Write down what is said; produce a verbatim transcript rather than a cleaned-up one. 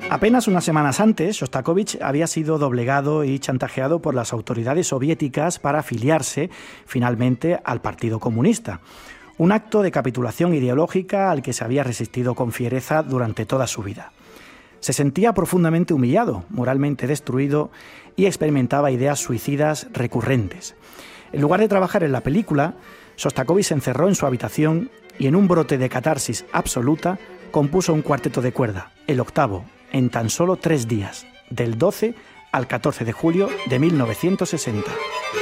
Apenas unas semanas antes, Shostakóvich había sido doblegado y chantajeado por las autoridades soviéticas para afiliarse finalmente al Partido Comunista. Un acto de capitulación ideológica al que se había resistido con fiereza durante toda su vida. Se sentía profundamente humillado, moralmente destruido y experimentaba ideas suicidas recurrentes. En lugar de trabajar en la película, Shostakóvich se encerró en su habitación y en un brote de catarsis absoluta compuso un cuarteto de cuerda, el octavo, en tan solo tres días, del doce al catorce de julio de mil novecientos sesenta.